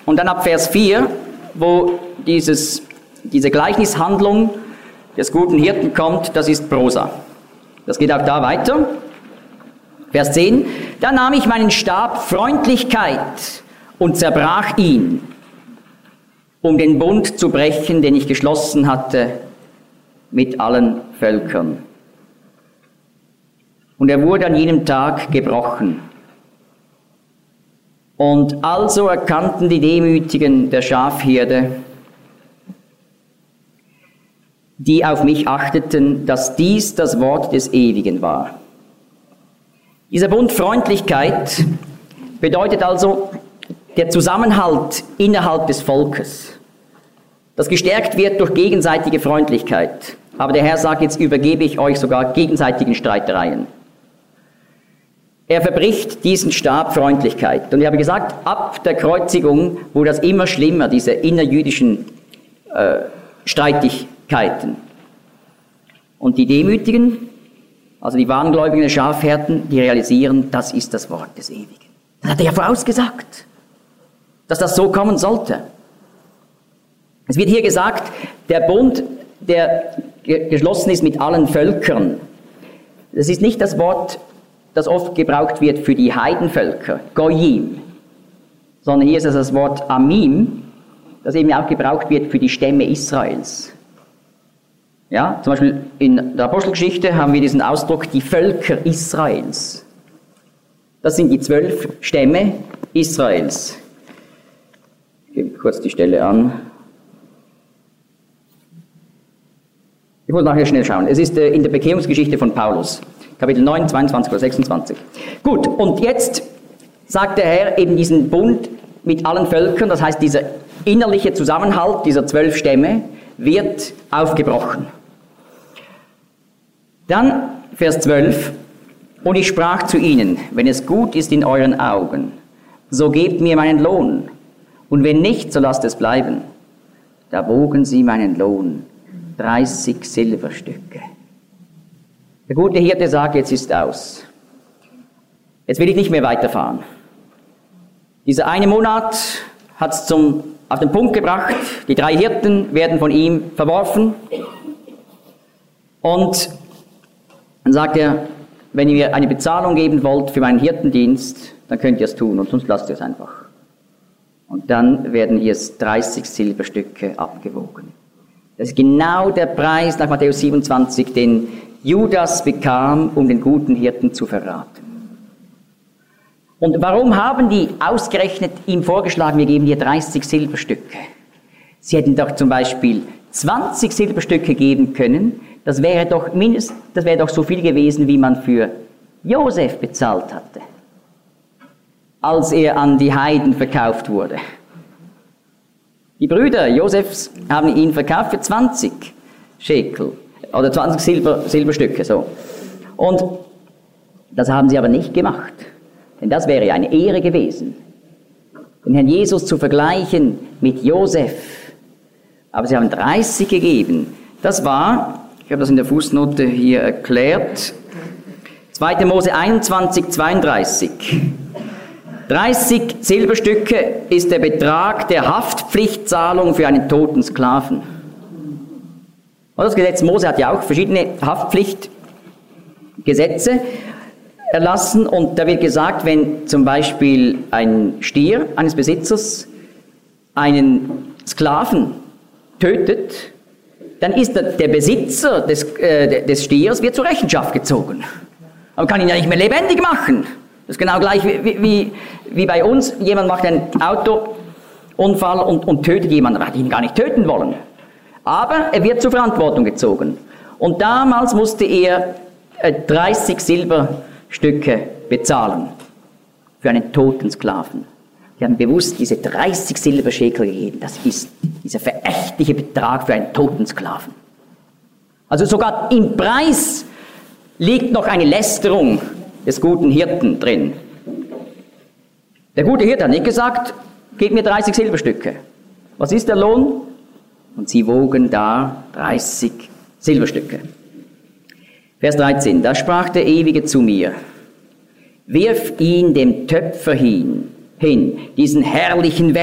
Und dann ab Vers 4, wo diese Gleichnishandlung des guten Hirten kommt, das ist Prosa. Das geht auch da weiter. Vers 10, da nahm ich meinen Stab Freundlichkeit und zerbrach ihn, um den Bund zu brechen, den ich geschlossen hatte mit allen Völkern. Und er wurde an jenem Tag gebrochen. Und also erkannten die Demütigen der Schafherde, die auf mich achteten, dass dies das Wort des Ewigen war. Dieser Bund Freundlichkeit bedeutet also der Zusammenhalt innerhalb des Volkes, das gestärkt wird durch gegenseitige Freundlichkeit. Aber der Herr sagt, jetzt übergebe ich euch sogar gegenseitigen Streitereien. Er verbricht diesen Stab Freundlichkeit. Und ich habe gesagt, ab der Kreuzigung wurde das immer schlimmer, diese innerjüdischen Streitigkeiten. Und die Demütigen, also die wahngläubigen Schafhirten, die realisieren, das ist das Wort des Ewigen. Das hat er ja vorausgesagt, dass das so kommen sollte. Es wird hier gesagt, der Bund, der geschlossen ist mit allen Völkern. Das ist nicht das Wort, das oft gebraucht wird für die Heidenvölker, Goyim, sondern hier ist es das Wort Amim, das eben auch gebraucht wird für die Stämme Israels. Ja, zum Beispiel in der Apostelgeschichte haben wir diesen Ausdruck, die Völker Israels. Das sind die 12 Stämme Israels. Ich gebe kurz die Stelle an. Ich muss nachher schnell schauen. Es ist in der Bekehrungsgeschichte von Paulus, Kapitel 9, 22 oder 26. Gut, und jetzt sagt der Herr eben diesen Bund mit allen Völkern, das heißt dieser innerliche Zusammenhalt dieser 12 Stämme wird aufgebrochen. Dann Vers 12, und ich sprach zu ihnen, wenn es gut ist in euren Augen, so gebt mir meinen Lohn, und wenn nicht, so lasst es bleiben. Da wogen sie meinen Lohn, 30 Silberstücke. Der gute Hirte sagt, jetzt ist aus. Jetzt will ich nicht mehr weiterfahren. Dieser eine Monat hat es auf den Punkt gebracht, die 3 Hirten werden von ihm verworfen. Und dann sagt er, wenn ihr mir eine Bezahlung geben wollt für meinen Hirtendienst, dann könnt ihr es tun und sonst lasst ihr es einfach. Und dann werden hier 30 Silberstücke abgewogen. Das ist genau der Preis nach Matthäus 27, den Judas bekam, um den guten Hirten zu verraten. Und warum haben die ausgerechnet ihm vorgeschlagen, wir geben dir 30 Silberstücke? Sie hätten doch zum Beispiel 20 Silberstücke geben können, das wäre doch so viel gewesen, wie man für Josef bezahlt hatte, als er an die Heiden verkauft wurde. Die Brüder Josefs haben ihn verkauft für 20 Schekel oder 20 Silberstücke. So. Und das haben sie aber nicht gemacht, denn das wäre eine Ehre gewesen, den Herrn Jesus zu vergleichen mit Josef. Aber sie haben 30 gegeben. Das war, ich habe das in der Fußnote hier erklärt, 2. Mose 21, 32. 30 Silberstücke ist der Betrag der Haftpflichtzahlung für einen toten Sklaven. Und das Gesetz Mose hat ja auch verschiedene Haftpflichtgesetze erlassen. Und da wird gesagt, wenn zum Beispiel ein Stier eines Besitzers einen Sklaven tötet, dann ist der Besitzer des Stiers wird zur Rechenschaft gezogen. Man kann ihn ja nicht mehr lebendig machen. Das ist genau gleich wie bei uns. Jemand macht einen Autounfall und tötet jemanden. Er hat ihn gar nicht töten wollen. Aber er wird zur Verantwortung gezogen. Und damals musste er 30 Silberstücke bezahlen für einen toten Sklaven. Die haben bewusst diese 30 Silberschekel gegeben. Das ist dieser verächtliche Betrag für einen toten Sklaven. Also sogar im Preis liegt noch eine Lästerung des guten Hirten drin. Der gute Hirte hat nicht gesagt, gebt mir 30 Silberstücke. Was ist der Lohn? Und sie wogen da 30 Silberstücke. Vers 13, da sprach der Ewige zu mir, wirf ihn dem Töpfer hin, diesen herrlichen